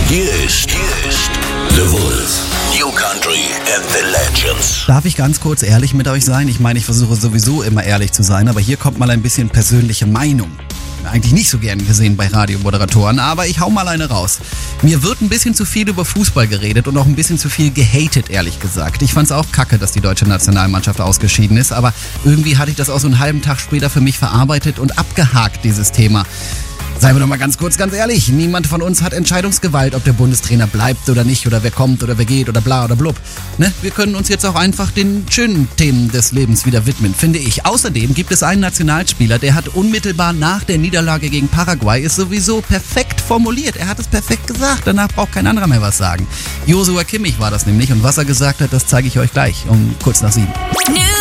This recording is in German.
Hier ist The Wolf. New Country and the Legends. Darf ich ganz kurz ehrlich mit euch sein? Ich meine, ich versuche sowieso immer ehrlich zu sein, aber hier kommt mal ein bisschen persönliche Meinung. Eigentlich nicht so gern gesehen bei Radiomoderatoren, aber ich hau mal eine raus. Mir wird ein bisschen zu viel über Fußball geredet und auch ein bisschen zu viel gehatet, ehrlich gesagt. Ich fand's auch kacke, dass die deutsche Nationalmannschaft ausgeschieden ist, aber irgendwie hatte ich das auch so einen halben Tag später für mich verarbeitet und abgehakt, dieses Thema. Seien wir doch mal ganz kurz, ganz ehrlich, niemand von uns hat Entscheidungsgewalt, ob der Bundestrainer bleibt oder nicht oder wer kommt oder wer geht oder bla oder blub. Ne? Wir können uns jetzt auch einfach den schönen Themen des Lebens wieder widmen, finde ich. Außerdem gibt es einen Nationalspieler, der hat unmittelbar nach der Niederlage gegen Paraguay ist sowieso perfekt formuliert. Er hat es perfekt gesagt, danach braucht kein anderer mehr was sagen. Joshua Kimmich war das nämlich und was er gesagt hat, das zeige ich euch gleich um kurz nach 7.